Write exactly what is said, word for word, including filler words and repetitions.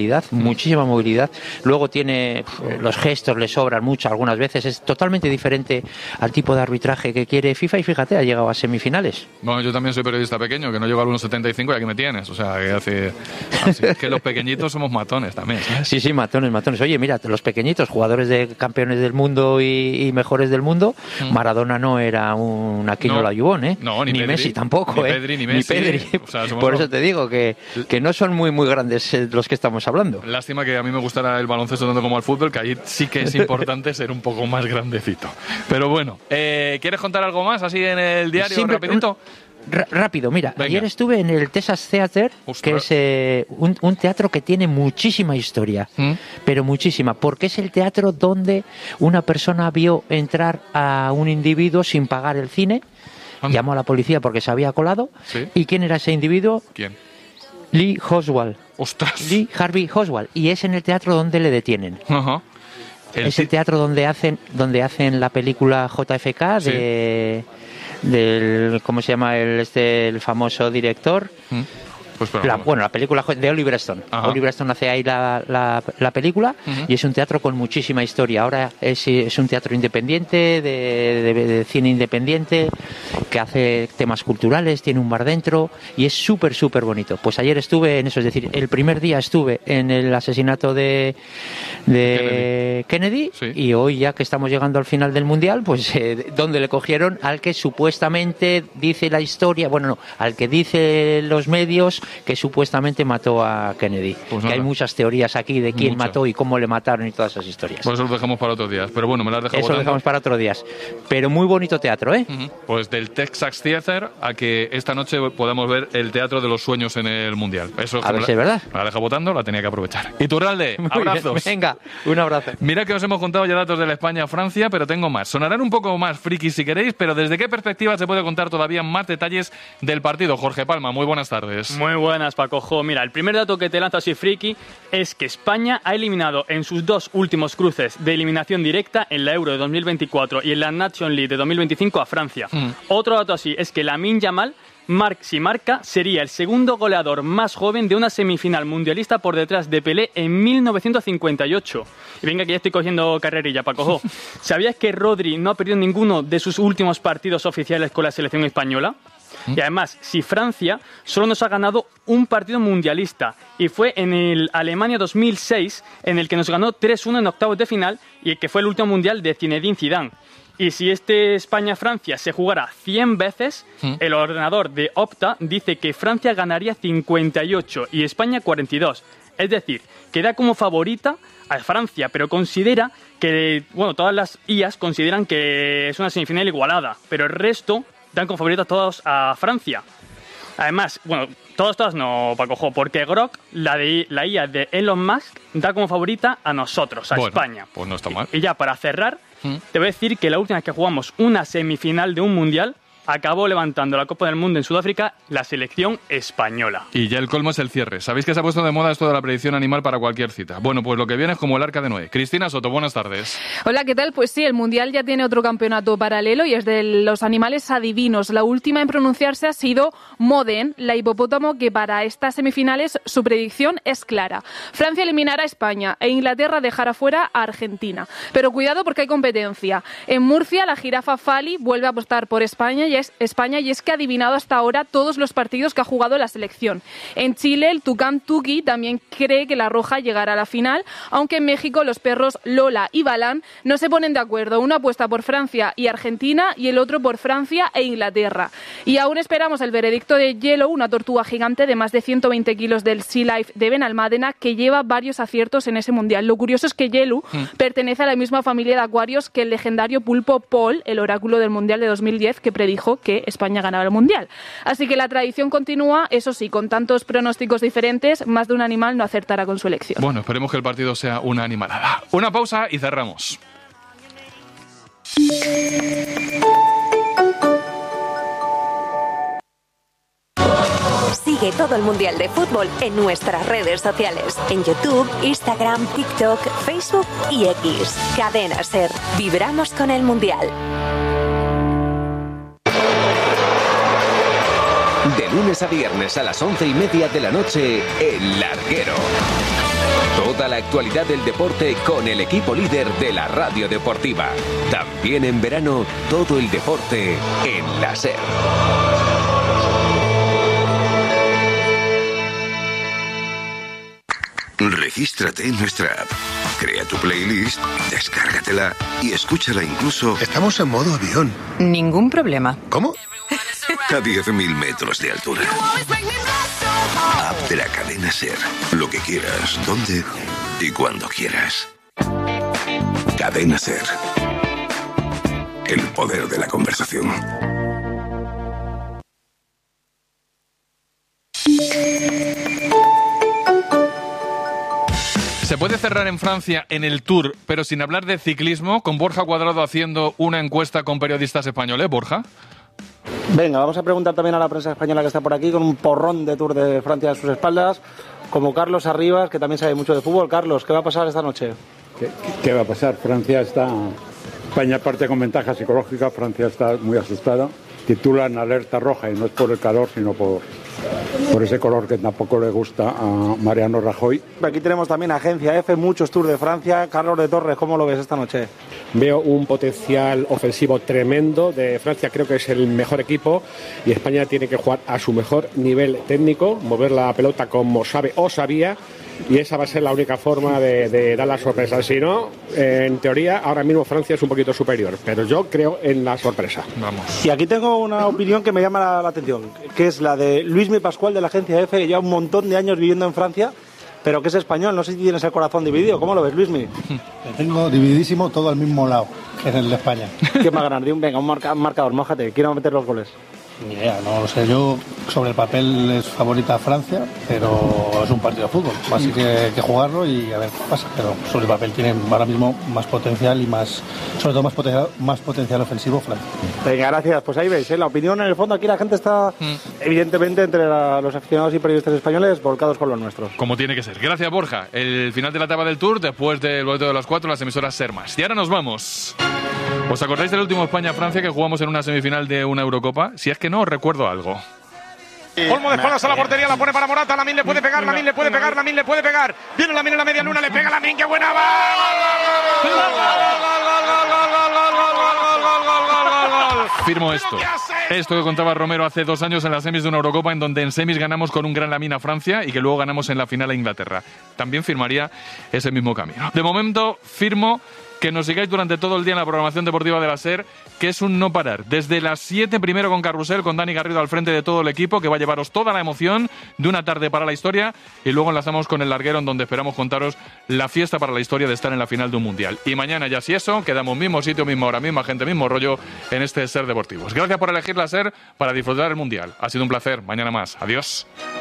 muchísima movilidad. Luego tiene los gestos, le sobran mucho algunas veces. Es totalmente diferente al tipo de arbitraje que quiere FIFA y fíjate, ha llegado a semifinales. Bueno, yo también soy periodista pequeño, que no llego al uno setenta y cinco y aquí me tienes. O sea, que hace... Así es que los pequeñitos somos matones también, ¿sabes? Sí, sí, matones, matones. Oye, mira, los pequeñitos, jugadores de campeones del mundo y, y mejores del mundo, mm. Maradona no era un Aquino no, Layubón, ¿eh? No, ni, ni Pedri, Messi tampoco, ni ¿eh? Pedri, ni Messi. Ni Pedri. O sea, por eso te digo que, que no son muy, muy grandes los que estamos hablando. Lástima que a mí me gustara el baloncesto tanto como el fútbol, que ahí sí que es importante ser un poco más grandecito. Pero bueno, eh, ¿quieres contar algo más así en el diario, Siempre, rapidito? Un, r- rápido, mira, Venga. Ayer estuve en el Texas Theater, Ostras. que es eh, un, un teatro que tiene muchísima historia, ¿Mm? pero muchísima, porque es el teatro donde una persona vio entrar a un individuo sin pagar el cine, ¿Anda? llamó a la policía porque se había colado, ¿Sí? ¿y quién era ese individuo? ¿Quién? Lee Oswald. ¡Ostras! Lee Harvey Oswald. Y es en el teatro donde le detienen. Uh-huh. El es el teatro donde hacen donde hacen la película J F K de sí. del ¿cómo se llama el este el famoso director? ¿Mm? Pues la, bueno, la película de Oliver Stone. Ajá. Oliver Stone hace ahí la, la, la película uh-huh. y es un teatro con muchísima historia. Ahora es, es un teatro independiente, de, de, de cine independiente, que hace temas culturales, tiene un bar dentro y es súper, súper bonito. Pues ayer estuve en eso, es decir, el primer día estuve en el asesinato de, de Kennedy, Kennedy sí. y hoy ya que estamos llegando al final del Mundial, pues eh, donde le cogieron al que supuestamente dice la historia, bueno, no, al que dice los medios que supuestamente mató a Kennedy. Pues que hay muchas teorías aquí de quién Mucha. mató y cómo le mataron y todas esas historias. Pues eso lo dejamos para otros días. Pero bueno, me las dejamos. Eso lo dejamos para otros días. Pero muy bonito teatro, ¿eh? Uh-huh. Pues del Texas Theater a que esta noche podamos ver el teatro de los sueños en el Mundial. Eso es a ver si es verdad. Me la deja votando, la tenía que aprovechar. Iturralde, abrazos. Bien, venga, un abrazo. Mira que os hemos contado ya datos de la España-Francia, pero tengo más. Sonarán un poco más frikis si queréis, pero ¿desde qué perspectiva se puede contar todavía más detalles del partido? Jorge Palma, muy buenas tardes. Muy buenas, Paco. Mira, el primer dato que te lanzo así friki es que España ha eliminado en sus dos últimos cruces de eliminación directa en la Euro de dos mil veinticuatro y en la Nation League de dos mil veinticinco a Francia. Mm. Otro dato así es que Lamine Yamal, Mar- si marca, sería el segundo goleador más joven de una semifinal mundialista por detrás de Pelé en mil novecientos cincuenta y ocho. Y venga que ya estoy cogiendo carrerilla, Paco. ¿Sabías que Rodri no ha perdido ninguno de sus últimos partidos oficiales con la selección española? Y además, si Francia solo nos ha ganado un partido mundialista y fue en el Alemania dos mil seis en el que nos ganó tres uno en octavos de final y que fue el último mundial de Zinedine Zidane. Y si este España-Francia se jugara cien veces, ¿Mm? el ordenador de Opta dice que Francia ganaría cincuenta y ocho y España cuarenta y dos. Es decir, que da como favorita a Francia, pero considera que, bueno, todas las I As consideran que es una semifinal igualada, pero el resto dan como favorita a todos a Francia. Además, bueno, todos, todas no, Paco, porque Grok, la, de, la I A de Elon Musk, da como favorita a nosotros, a bueno, España. Pues no está mal. Y, y ya para cerrar, ¿Mm? te voy a decir que la última vez que jugamos una semifinal de un mundial, acabó levantando la Copa del Mundo en Sudáfrica la selección española. Y ya el colmo es el cierre. Sabéis que se ha puesto de moda esto de la predicción animal para cualquier cita. Bueno, pues lo que viene es como el arca de Noé. Cristina Soto, buenas tardes. Hola, ¿qué tal? Pues sí, el Mundial ya tiene otro campeonato paralelo y es de los animales adivinos. La última en pronunciarse ha sido Moden, la hipopótamo, que para estas semifinales su predicción es clara. Francia eliminará a España e Inglaterra dejará fuera a Argentina. Pero cuidado porque hay competencia. En Murcia, la jirafa Fali vuelve a apostar por España y es España y es que ha adivinado hasta ahora todos los partidos que ha jugado la selección. En Chile, el tucán Tuki también cree que la roja llegará a la final, aunque en México los perros Lola y Balán no se ponen de acuerdo. Uno apuesta por Francia y Argentina y el otro por Francia e Inglaterra. Y aún esperamos el veredicto de Yellow, una tortuga gigante de más de ciento veinte kilos del Sea Life de Benalmádena, que lleva varios aciertos en ese mundial. Lo curioso es que Yellow mm. pertenece a la misma familia de acuarios que el legendario pulpo Paul, el oráculo del mundial de dos mil diez, que predijo que España ganaba el mundial. Así que la tradición continúa, eso sí, con tantos pronósticos diferentes, más de un animal no acertará con su elección. Bueno, esperemos que el partido sea una animalada. Una pausa y cerramos. Sigue todo el Mundial de Fútbol en nuestras redes sociales. En YouTube, Instagram, TikTok, Facebook y X. Cadena SER. Vibramos con el Mundial. De lunes a viernes a las once y media de la noche, El Larguero. toda la actualidad del deporte con el equipo líder de la radio deportiva. También en verano, todo el deporte en la SER. Regístrate en nuestra app, crea tu playlist, descárgatela y escúchala incluso... Estamos en modo avión. Ningún problema. ¿Cómo? A diez mil metros de altura. App de la cadena SER. Lo que quieras, donde y cuando quieras. Cadena SER. El poder de la conversación. Se puede cerrar en Francia en el Tour, pero sin hablar de ciclismo, con Borja Cuadrado haciendo una encuesta con periodistas españoles. Borja. Venga, vamos a preguntar también a la prensa española que está por aquí con un porrón de Tour de Francia a sus espaldas, como Carlos Arribas, que también sabe mucho de fútbol. Carlos, ¿qué va a pasar esta noche? ¿Qué, qué va a pasar? Francia está... España parte con ventaja psicológica, Francia está muy asustada. Titulan alerta roja y no es por el calor, sino por, por ese color que tampoco le gusta a Mariano Rajoy. Aquí tenemos también Agencia F, muchos Tours de Francia. Carlos de Torres, ¿cómo lo ves esta noche? Veo un potencial ofensivo tremendo de Francia, creo que es el mejor equipo y España tiene que jugar a su mejor nivel técnico, mover la pelota como sabe o sabía, y esa va a ser la única forma de, de dar la sorpresa. Si no, en teoría, ahora mismo Francia es un poquito superior, pero yo creo en la sorpresa. Vamos. Y aquí tengo una opinión que me llama la, la atención, que es la de Luismi Pascual de la Agencia F, que lleva un montón de años viviendo en Francia, pero que es español. No sé si tienes el corazón dividido. ¿Cómo lo ves, Luismi? Lo tengo divididísimo, todo al mismo lado, que es el de España. ¿Quién va a ganar? Venga, un, marca, un marcador, mójate. ¿Quién va a meter los goles? Ni idea, no lo sé. Yo, sobre el papel, es favorita Francia, pero es un partido de fútbol. Así que hay que jugarlo y a ver qué pasa. Pero sobre el papel tiene ahora mismo más potencial y más, sobre todo más potencial, más potencial ofensivo Francia. Venga, gracias. Pues ahí veis, ¿eh? La opinión en el fondo. Aquí la gente está, mm. evidentemente, entre la, los aficionados y periodistas españoles volcados con los nuestros. Como tiene que ser. Gracias, Borja. El final de la etapa del Tour, después del boleto de las cuatro, las emisoras SER más. Y ahora nos vamos. ¿Os acordáis del último España-Francia que jugamos en una semifinal de una Eurocopa? Si es que no, os recuerdo algo. Olmo de espaldas a la portería, la pone para Morata, Lamine le puede pegar, Lamine le puede pegar, Lamine le puede pegar. Viene Lamine en la media luna, le pega Lamine, qué buena va. Firmo esto. Esto que contaba Romero hace dos años en las semis de una Eurocopa, en donde en semis ganamos con un gran Lamine a Francia y que luego ganamos en la final a Inglaterra. También firmaría ese mismo camino. De momento, firmo que nos sigáis durante todo el día en la programación deportiva de la SER, que es un no parar. Desde las siete, primero con Carrusel, con Dani Garrido al frente de todo el equipo, que va a llevaros toda la emoción de una tarde para la historia, y luego enlazamos con el larguero, en donde esperamos contaros la fiesta para la historia de estar en la final de un mundial. Y mañana, ya si eso, quedamos mismo sitio, misma hora, misma gente, mismo rollo en este SER Deportivos. Gracias por elegir la SER para disfrutar el mundial. Ha sido un placer. Mañana más. Adiós.